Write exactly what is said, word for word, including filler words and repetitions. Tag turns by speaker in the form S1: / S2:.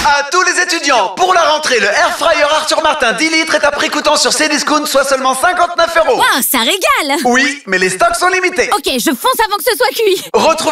S1: À tous les étudiants, pour la rentrée, le Air Fryer Arthur Martin dix litres est à prix coûtant sur Cdiscount, soit seulement cinquante-neuf euros.
S2: Wow, ça régale!
S1: Oui, mais les stocks sont limités.
S2: Ok, je fonce avant que ce soit cuit.
S1: Retrouvez